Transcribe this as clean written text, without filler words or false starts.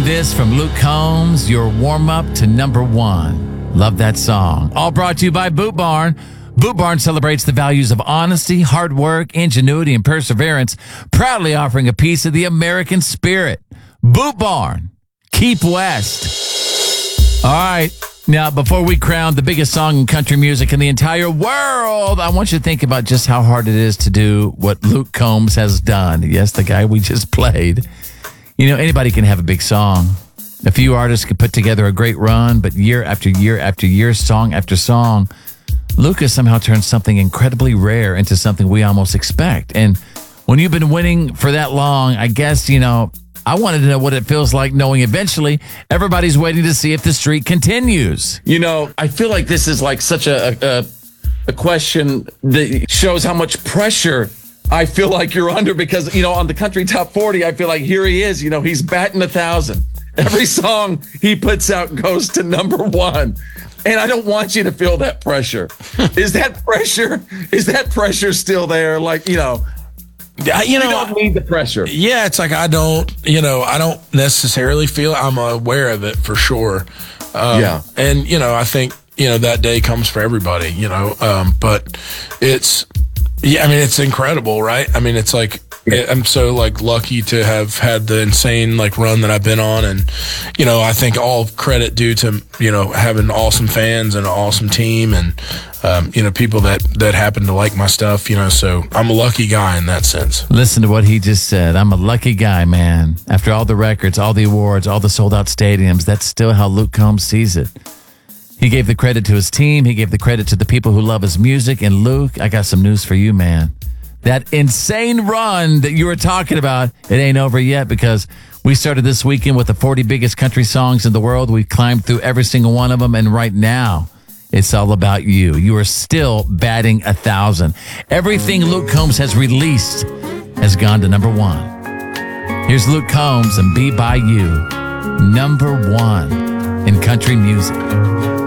this from Luke Combs, your warm-up to number one. Love that song. All brought to you by Boot Barn. Boot Barn celebrates the values of honesty, hard work, ingenuity, and perseverance, proudly offering a piece of the American spirit. Boot Barn, keep west. All right. Now, before we crown the biggest song in country music in the entire world, I want you to think about just how hard it is to do what Luke Combs has done. Yes, the guy we just played. You know, anybody can have a big song. A few artists can put together a great run, but year after year after year, song after song, Luke has somehow turned something incredibly rare into something we almost expect. And when you've been winning for that long, I guess, you know, I wanted to know what it feels like knowing eventually everybody's waiting to see if the streak continues. You know, I feel like this is like such a question that shows how much pressure I feel like you're under because, you know, on the Country Top 40, I feel like here he is, you know, he's batting 1,000. Every song he puts out goes to number one. And I don't want you to feel that pressure. Is that pressure still there? Like, you know, you don't need the pressure. Yeah, it's like I don't necessarily feel I'm aware of it for sure. And, you know, I think, you know, that day comes for everybody, you know, but it's incredible, right? I mean, it's like, I'm so like lucky to have had the insane like run that I've been on. And, you know, I think all credit due to, you know, having awesome fans and an awesome team and, you know, people that happen to like my stuff, you know, so I'm a lucky guy in that sense. Listen to what he just said. I'm a lucky guy, man. After all the records, all the awards, all the sold out stadiums, that's still how Luke Combs sees it. He gave the credit to his team. He gave the credit to the people who love his music. And Luke, I got some news for you, man. That insane run that you were talking about, it ain't over yet because we started this weekend with the 40 biggest country songs in the world. We've climbed through every single one of them. And right now, it's all about you. You are still batting 1,000. Everything Luke Combs has released has gone to number one. Here's Luke Combs and Be By You, number one in country music.